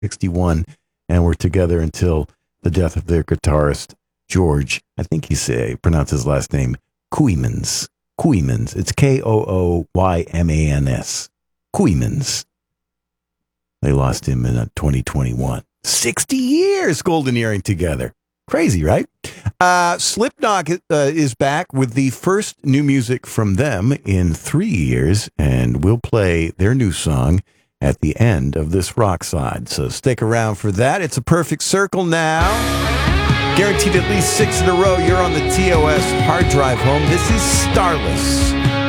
61, and were together until the death of their guitarist, George. I think pronounce his last name, Kooymans. Kooymans. It's Kooymans. Kooymans. They lost him in 2021. 60 years golden earring together. Crazy, right? Slipknot is back with the first new music from them in 3 years, and we'll play their new song at the end of this rock side. So stick around for that. It's a perfect circle now. Guaranteed at least 6 in a row. You're on the TOS hard drive home. This is Starless.